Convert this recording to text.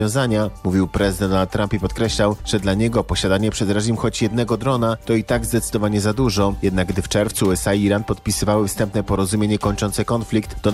zobowiązania, mówił prezydent Donald Trump i podkreślał, że dla niego posiadanie przez reżim choć jednego drona to i tak zdecydowanie za dużo. Jednak gdy w czerwcu USA i Iran podpisywały wstępne porozumienie kończące konflikt,